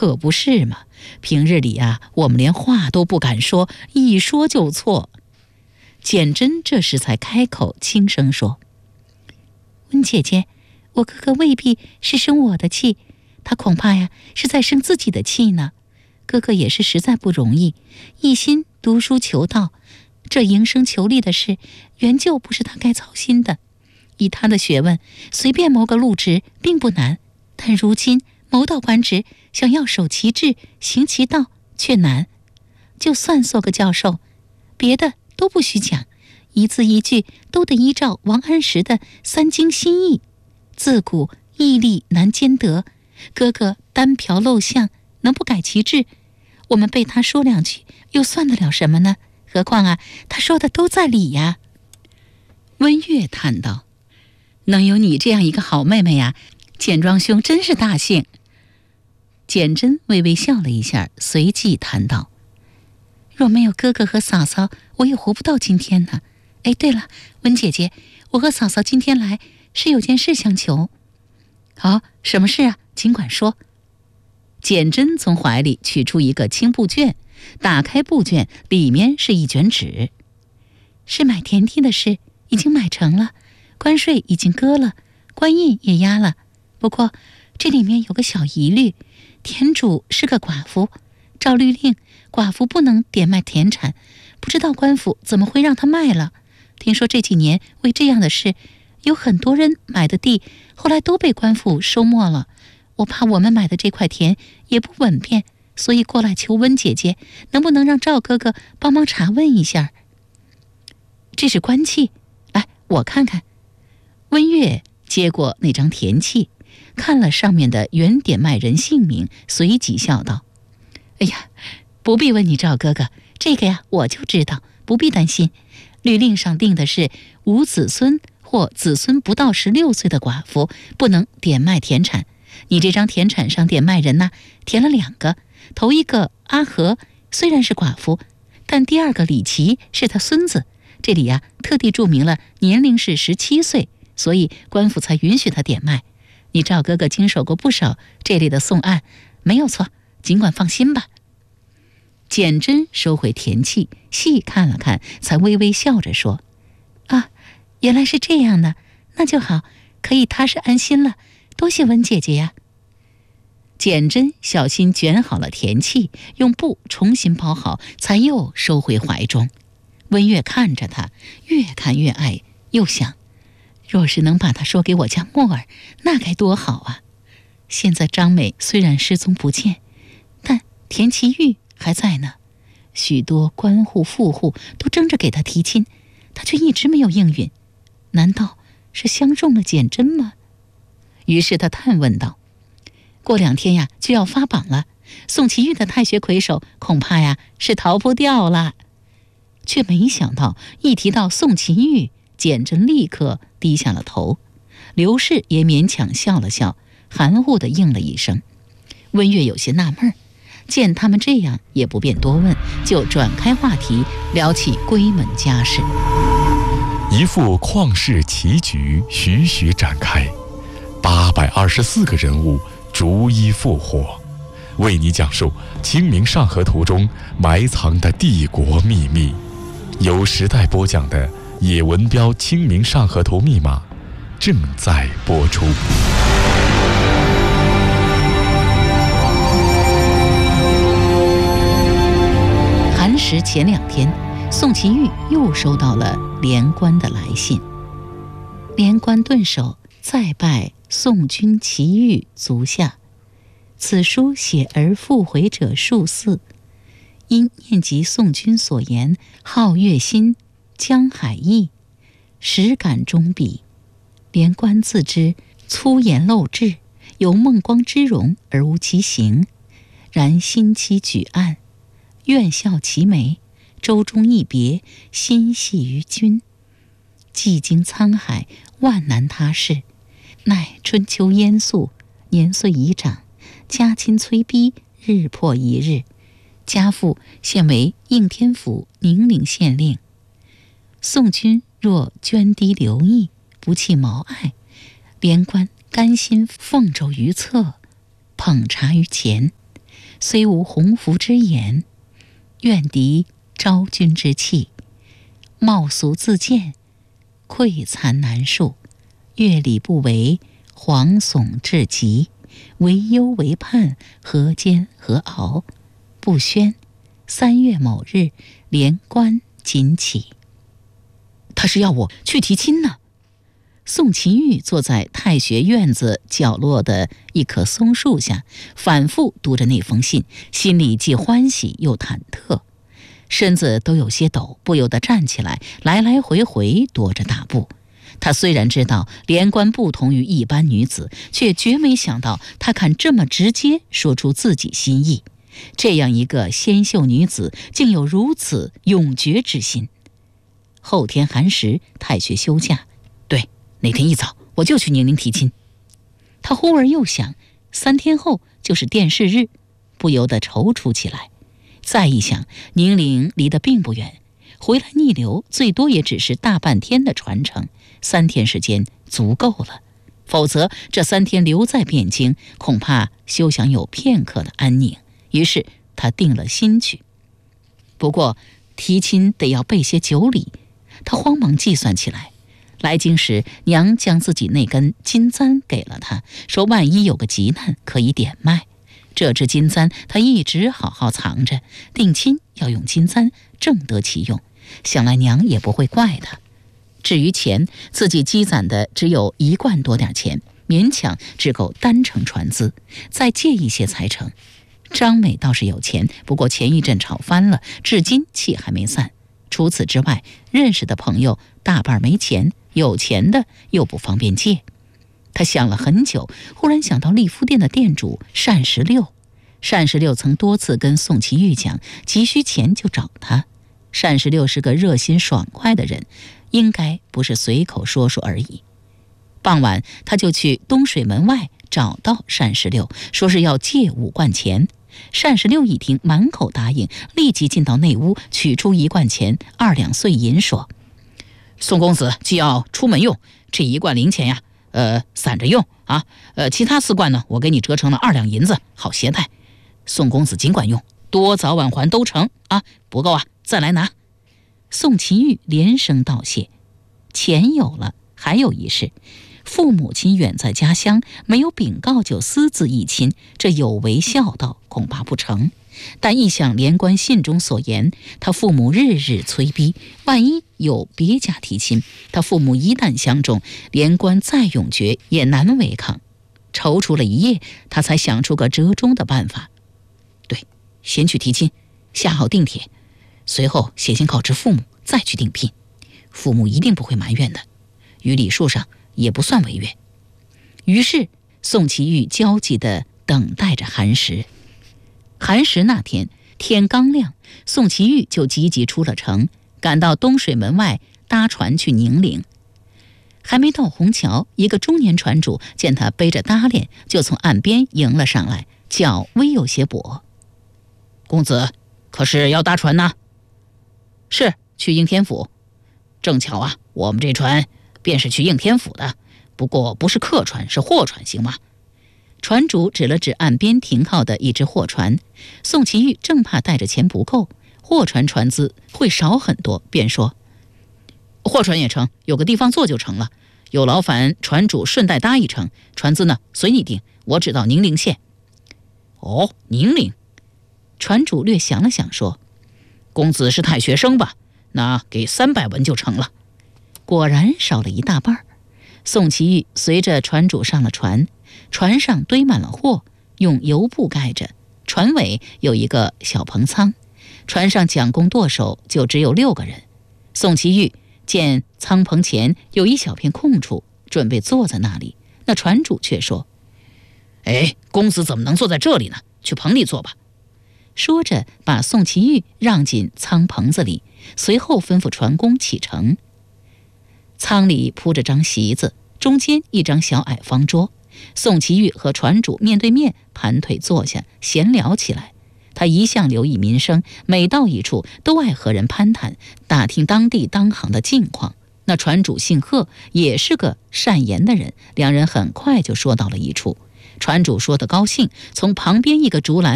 可不是嘛，平日里啊，我们连话都不敢说，一说就错。简真这时才开口轻声说：温姐姐，我哥哥未必是生我的气，他恐怕呀是在生自己的气呢。哥哥也是实在不容易，一心读书求道，这营生求利的事原就不是他该操心的。以他的学问，随便谋个路职并不难，但如今谋到官职，想要守其志行其道却难。就算做个教授，别的都不许讲，一字一句都得依照王安石的三经心意。自古义利难兼得，哥哥单嫖陋巷，能不改其志？我们被他说两句，又算得了什么呢？何况啊，他说的都在理呀。温月叹道：能有你这样一个好妹妹呀，简庄兄真是大幸。简真微微笑了一下，随即谈道：若没有哥哥和嫂嫂，我也活不到今天呢。哎，对了，温姐姐，我和嫂嫂今天来是有件事相求。好，什么事啊？尽管说。简真从怀里取出一个青布卷，打开布卷，里面是一卷纸。是买田地的事，已经买成了，关税已经割了，官印也压了。不过这里面有个小疑虑，田主是个寡妇，照律令，寡妇不能典卖田产，不知道官府怎么会让她卖了。听说这几年为这样的事，有很多人买的地，后来都被官府收没了。我怕我们买的这块田也不稳便，所以过来求温姐姐，能不能让赵哥哥帮忙查问一下？这是官契，来，我看看。温月接过那张田契，看了上面的原典卖人姓名，随即笑道：哎呀，不必问你赵哥哥，这个呀我就知道，不必担心。律令上定的是无子孙或子孙不到16岁的寡妇不能典卖田产。你这张田产上典卖人呢，填了2个，头一个阿和虽然是寡妇，但第二个李琦是他孙子，这里呀特地注明了年龄是17岁，所以官府才允许他典卖。你赵哥哥经手过不少这类的讼案，没有错，尽管放心吧。简真收回田契，细看了看，才微微笑着说：啊，原来是这样呢，那就好，可以踏实安心了，多谢温姐姐呀。简真小心卷好了田契，用布重新包好，才又收回怀中。温月看着他，越看越爱，又想，若是能把他说给我家墨儿，那该多好啊。现在张美虽然失踪不见，但田其玉还在呢，许多官户富户都争着给他提亲，他却一直没有应允，难道是相中了简真吗？于是他探问道：过2天呀就要发榜了，宋其玉的太学魁首恐怕呀是逃不掉了。却没想到一提到宋其玉，简真立刻低下了头。刘氏也勉强笑了笑，含糊地应了一声。温月有些纳闷，见他们这样也不便多问，就转开话题，聊起闺门家事。 一副旷世奇局徐徐展开，824个人物逐一复活，为你讲述《清明上河图》中埋藏的帝国秘密。由时代播讲的野文标《清明上河图》密码正在播出。 寒食前2天，宋其玉又收到了连官的来信。连官顿首再拜宋君其玉足下，此书写而复回者数四，因念及宋君所言皓月心，江海意，实感中笔。连官自知粗言漏志，有孟光之容而无其形，然心期举案，愿效其眉，舟中一别，心系于君。既经沧海，万难他事，乃春秋烟肃，年岁已长，家亲催逼，日破一日。家父现为应天府宁陵县令。宋君若涓滴留意，不弃毛爱，连官甘心奉帚于侧，捧茶于前。 虽无鸿鹄之言，愿敌昭君之气。貌俗自见，愧惭难述。乐理不为，惶悚至极。为忧为盼，何煎何熬？不宣，3月某日，连官锦起。他是要我去提亲呢。宋祁煜坐在太学院子角落的一棵松树下，反复读着那封信，心里既欢喜又忐忑，身子都有些抖，不由得站起来，来来回回踱着大步。他虽然知道连官不同于一般女子，却绝没想到她敢这么直接说出自己心意。这样一个纤秀女子，竟有如此永决之心。后天寒食，太学休假，对，那天一早我就去宁陵提亲。他忽而又想，3天后就是殿试日，不由得踌躇起来。再一想，宁陵离得并不远，回来逆流最多也只是大半天的船程，3天时间足够了。否则这3天留在汴京，恐怕休想有片刻的安宁。于是他定了心去。不过提亲得要备些酒礼，他慌忙计算起来。来京时，娘将自己那根金簪给了他，说万一有个急难可以点卖。这只金簪他一直好好藏着，定亲要用金簪，正得其用，想来娘也不会怪他。至于钱，自己积攒的只有1贯多点钱，勉强只够单程船资，再借一些才成。张美倒是有钱，不过前一阵吵翻了，至今气还没散。除此之外，认识的朋友大半没钱，有钱的又不方便借。他想了很久，忽然想到利福店的店主单十六。单十六曾多次跟宋祁煜讲，急需钱就找他。单十六是个热心爽快的人，应该不是随口说说而已。傍晚，他就去东水门外找到单十六，说是要借5贯钱。单十六一听，满口答应，立即进到内屋，取出1贯钱2两碎银，说：“宋公子既要出门用，这1贯零钱呀，散着用啊。其他4贯呢，我给你折成了2两银子，好携带。宋公子尽管用，多早晚还都成啊。不够啊，再来拿。”宋祁煜连声道谢。钱有了，还有一事。父母亲远在家乡，没有禀告就私自议亲，这有违孝道，恐怕不成。但一想连官信中所言，他父母日日催逼，万一有别家提亲，他父母一旦相中，连官再永决也难违抗。踌躇了一夜，他才想出个折中的办法。对，先去提亲，下好定帖，随后写信告知父母，再去订聘，父母一定不会埋怨的，于礼数上也不算违约。于是宋祁煜焦急地等待着寒食。寒食那天天刚亮，宋祁煜就急急出了城，赶到东水门外搭船去宁陵。还没到虹桥，一个中年船主见他背着搭链，就从岸边迎了上来，脚微有些跛。公子可是要搭船呢？是，去应天府。正巧啊，我们这船便是去应天府的，不过不是客船，是货船，行吗？船主指了指岸边停靠的一只货船。宋祁煜正怕带着钱不够，货船船资会少很多，便说：货船也成，有个地方坐就成了，有劳烦船主顺带搭一程，船资呢随你定，我只到宁陵县。哦，宁陵。船主略想了想说：公子是太学生吧？那给300文就成了。果然少了一大半。宋祁煜随着船主上了船，船上堆满了货，用油布盖着，船尾有一个小棚舱，船上讲工舵手就只有6个人。宋祁煜见舱棚前有一小片空处，准备坐在那里，那船主却说：公子怎么能坐在这里呢？去棚里坐吧。说着把宋祁煜让进舱棚子里，随后吩咐船工启程。舱里铺着张席子，中间一张小矮方桌，宋祁煜和船主面对面盘腿坐下，闲聊起来。他一向留意民生，每到一处都爱和人攀谈，打听当地当行的近况。那船主姓贺，也是个善言的人，两人很快就说到了一处。船主说得高兴，从旁边一个竹篮